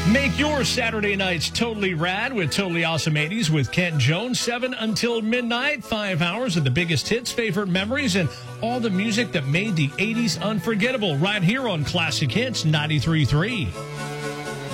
Make your Saturday nights totally rad with Totally Awesome 80s with Kent Jones, 7 until midnight. 5 hours of the biggest hits, favorite memories, and all the music that made the 80s unforgettable right here on Classic Hits 93.3.